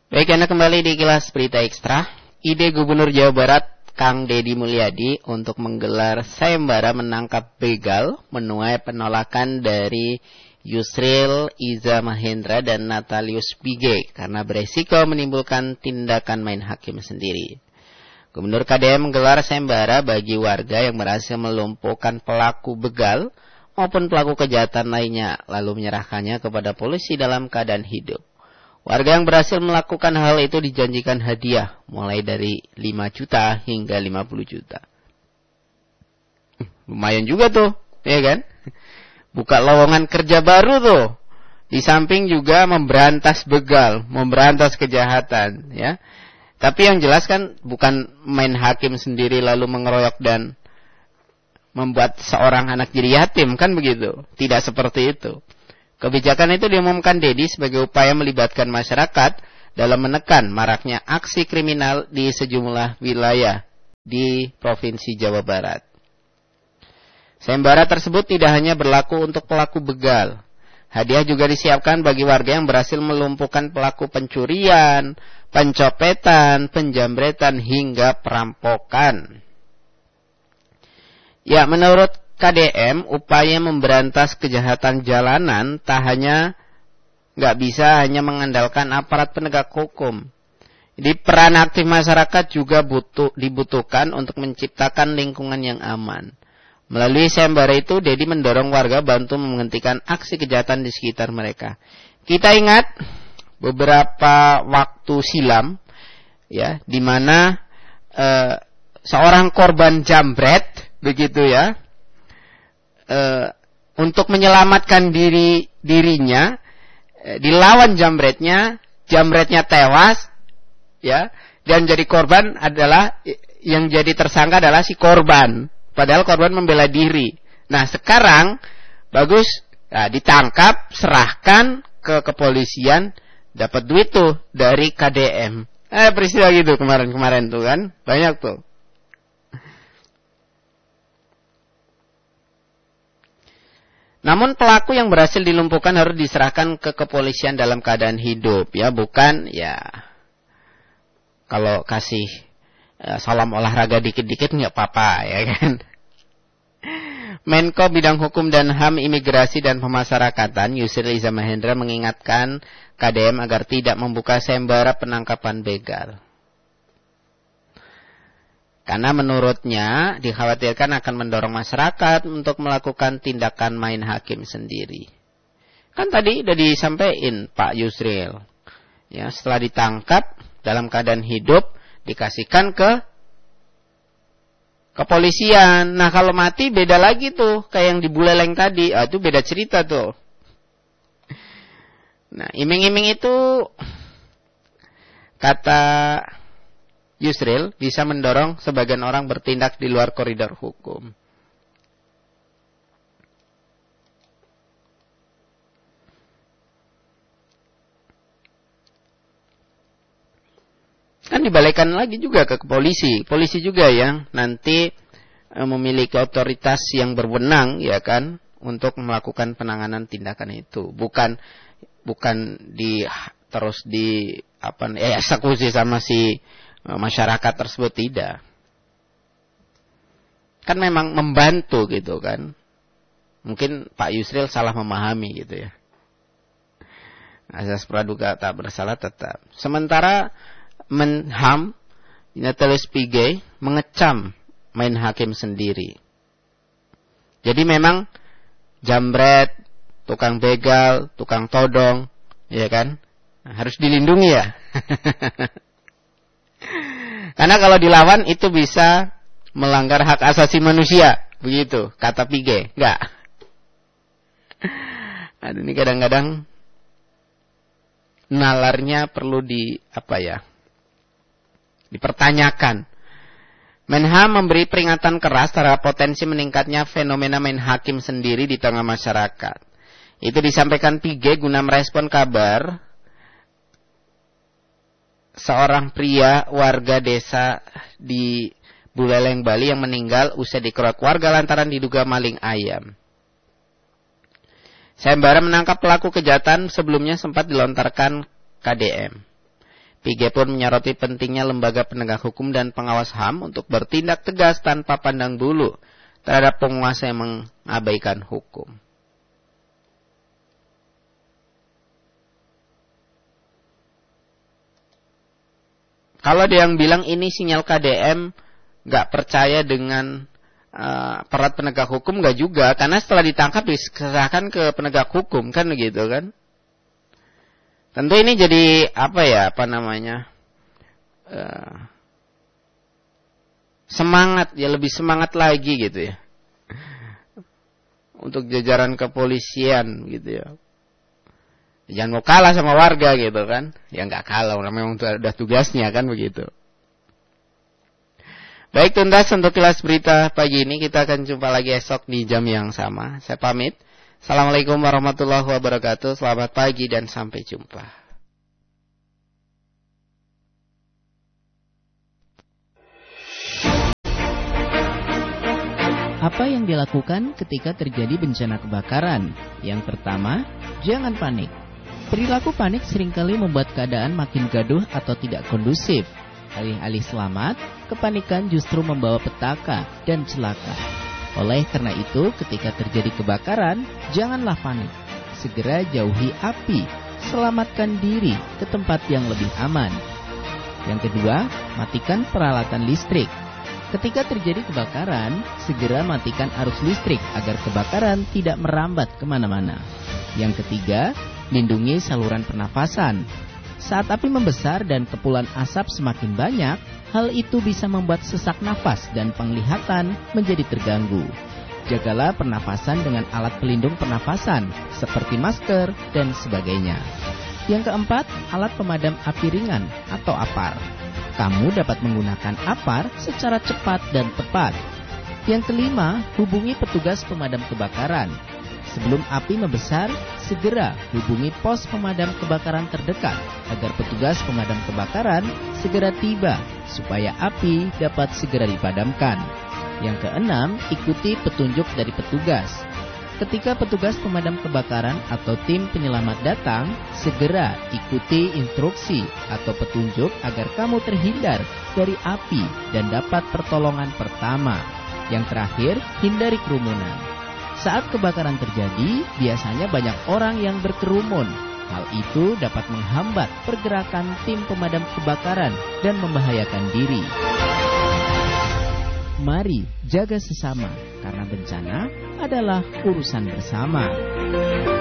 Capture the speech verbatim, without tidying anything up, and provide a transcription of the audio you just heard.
Baik, Anda kembali di Kilas Berita Ekstra. Ide Gubernur Jawa Barat Kang Deddy Mulyadi untuk menggelar sayembara menangkap begal menuai penolakan dari Yusril Iza Mahendra dan Natalius Pige karena beresiko menimbulkan tindakan main hakim sendiri. Gubernur K D M menggelar sayembara bagi warga yang berhasil melumpuhkan pelaku begal maupun pelaku kejahatan lainnya, lalu menyerahkannya kepada polisi dalam keadaan hidup. Warga yang berhasil melakukan hal itu dijanjikan hadiah mulai dari lima juta hingga lima puluh juta. Lumayan juga tuh, ya kan? Buka lowongan kerja baru tuh. Di samping juga memberantas begal, memberantas kejahatan, ya. Tapi yang jelas kan bukan main hakim sendiri lalu mengeroyok dan membuat seorang anak jadi yatim, kan begitu? Tidak seperti itu. Kebijakan itu diumumkan Deddy sebagai upaya melibatkan masyarakat dalam menekan maraknya aksi kriminal di sejumlah wilayah di Provinsi Jawa Barat. Sayembara tersebut tidak hanya berlaku untuk pelaku begal. Hadiah juga disiapkan bagi warga yang berhasil melumpuhkan pelaku pencurian, pencopetan, penjambretan, hingga perampokan. Ya, menurut K D M, upaya memberantas kejahatan jalanan tak hanya nggak bisa hanya mengandalkan aparat penegak hukum. Jadi peran aktif masyarakat juga butuh dibutuhkan untuk menciptakan lingkungan yang aman. Melalui sayembara itu, Deddy mendorong warga bantu menghentikan aksi kejahatan di sekitar mereka. Kita ingat beberapa waktu silam, ya, di mana eh, seorang korban jambret, begitu ya. Uh, untuk menyelamatkan diri dirinya uh, dilawan jambretnya, jambretnya tewas, ya, dan jadi korban adalah yang jadi tersangka adalah si korban, padahal korban membela diri. Nah sekarang bagus, nah, ditangkap, serahkan ke kepolisian, dapat duit tuh dari K D M. Eh peristiwa gitu kemarin-kemarin tuh kan banyak tuh. Namun pelaku yang berhasil dilumpuhkan harus diserahkan ke kepolisian dalam keadaan hidup, ya, bukan ya kalau kasih ya, salam olahraga dikit-dikit nggak apa-apa, ya kan. Menko Bidang Hukum dan H A M Imigrasi dan Pemasyarakatan Yusril Iza Mahendra mengingatkan K D M agar tidak membuka sayembara penangkapan begal. Karena menurutnya dikhawatirkan akan mendorong masyarakat untuk melakukan tindakan main hakim sendiri. Kan tadi udah disampaikan Pak Yusril. Ya, setelah ditangkap dalam keadaan hidup dikasihkan ke kepolisian. Nah, kalau mati beda lagi tuh, kayak yang di Buleleng tadi. Ah, itu beda cerita tuh. Nah, iming-iming itu kata Yusril bisa mendorong sebagian orang bertindak di luar koridor hukum. Kan dibalikan lagi juga ke polisi. Polisi juga yang nanti memiliki otoritas yang berwenang, ya kan, untuk melakukan penanganan tindakan itu. Bukan bukan di terus di apa eh eksekusi sama si masyarakat tersebut, tidak. Kan memang membantu gitu kan. Mungkin Pak Yusril salah memahami gitu ya. Asas praduga tak bersalah tetap. Sementara Menham Natalius Pige mengecam main hakim sendiri. Jadi memang jambret, tukang begal, tukang todong, ya kan, harus dilindungi ya. Karena kalau dilawan itu bisa melanggar hak asasi manusia, begitu kata Pige. Enggak. Aduh, ini kadang-kadang nalarnya perlu di apa ya? Dipertanyakan. Menham memberi peringatan keras terhadap potensi meningkatnya fenomena main hakim sendiri di tengah masyarakat. Itu disampaikan Pige guna merespon kabar seorang pria warga desa di Buleleng, Bali yang meninggal usai dikeroyok warga lantaran diduga maling ayam. Sayembara menangkap pelaku kejahatan sebelumnya sempat dilontarkan K D M. P G pun menyoroti pentingnya lembaga penegak hukum dan pengawas H A M untuk bertindak tegas tanpa pandang bulu terhadap penguasa yang mengabaikan hukum. Kalau ada yang bilang ini sinyal K D M, nggak percaya dengan uh, aparat penegak hukum, nggak juga, karena setelah ditangkap diserahkan ke penegak hukum, kan begitu kan? Tentu ini jadi apa ya, apa namanya, uh, semangat, ya lebih semangat lagi gitu ya, untuk jajaran kepolisian gitu ya. Jangan mau kalah sama warga gitu kan, ya nggak kalah, memang udah tugasnya kan begitu. Baik tuntas untuk kelas berita pagi ini, kita akan jumpa lagi esok di jam yang sama. Saya pamit. Assalamualaikum warahmatullahi wabarakatuh. Selamat pagi dan sampai jumpa. Apa yang dilakukan ketika terjadi bencana kebakaran? Yang pertama, jangan panik. Perilaku panik seringkali membuat keadaan makin gaduh atau tidak kondusif. Alih-alih selamat, kepanikan justru membawa petaka dan celaka. Oleh karena itu, ketika terjadi kebakaran, janganlah panik. Segera jauhi api, selamatkan diri ke tempat yang lebih aman. Yang kedua, matikan peralatan listrik. Ketika terjadi kebakaran, segera matikan arus listrik agar kebakaran tidak merambat kemana-mana. Yang ketiga, lindungi saluran pernafasan. Saat api membesar dan kepulan asap semakin banyak, hal itu bisa membuat sesak nafas dan penglihatan menjadi terganggu. Jagalah pernafasan dengan alat pelindung pernafasan seperti masker dan sebagainya. Yang keempat, alat pemadam api ringan atau apar. Kamu dapat menggunakan apar secara cepat dan tepat. Yang kelima, hubungi petugas pemadam kebakaran. Sebelum api membesar, segera hubungi pos pemadam kebakaran terdekat agar petugas pemadam kebakaran segera tiba supaya api dapat segera dipadamkan. Yang keenam, ikuti petunjuk dari petugas. Ketika petugas pemadam kebakaran atau tim penyelamat datang, segera ikuti instruksi atau petunjuk agar kamu terhindar dari api dan dapat pertolongan pertama. Yang terakhir, hindari kerumunan. Saat kebakaran terjadi, biasanya banyak orang yang berkerumun. Hal itu dapat menghambat pergerakan tim pemadam kebakaran dan membahayakan diri. Mari jaga sesama, karena bencana adalah urusan bersama.